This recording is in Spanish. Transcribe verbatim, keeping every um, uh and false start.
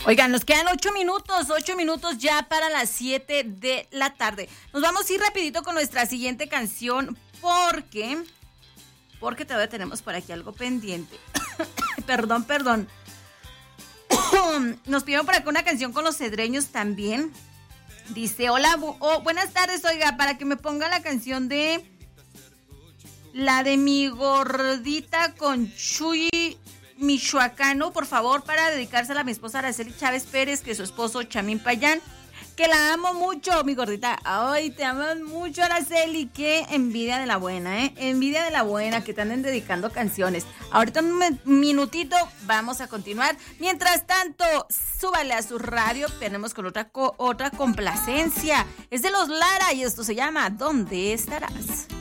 Oigan, nos quedan ocho minutos, ocho minutos ya para las siete de la tarde. Nos vamos a ir rapidito con nuestra siguiente canción porque, porque todavía tenemos por aquí algo pendiente. perdón, perdón. Nos pidieron por acá una canción con los cedreños también. Dice, hola, bu- oh, buenas tardes, oiga, para que me ponga la canción de la de mi gordita con Chuy Michoacano, por favor, para dedicársela a mi esposa Araceli Chávez Pérez, que es su esposo Chamín Payán, que la amo mucho, mi gordita. Ay, te aman mucho, Araceli. Qué envidia de la buena, ¿eh? Envidia de la buena, que te anden dedicando canciones. Ahorita en un minutito vamos a continuar. Mientras tanto, súbale a su radio. Tenemos con otra, co- otra complacencia. Es de los Lara y esto se llama ¿Dónde estarás?